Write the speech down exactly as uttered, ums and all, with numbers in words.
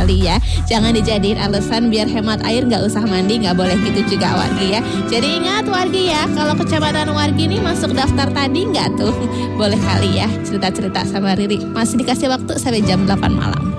kali ya. Jangan dijadiin alasan biar hemat air nggak usah mandi, nggak boleh gitu juga wargi ya. Jadi ingat wargi ya, kalau Kecamatan Wargi ini masuk daftar tadi nggak tuh? Boleh kali ya cerita-cerita sama Riri. Masih dikasih waktu sampai jam delapan malam.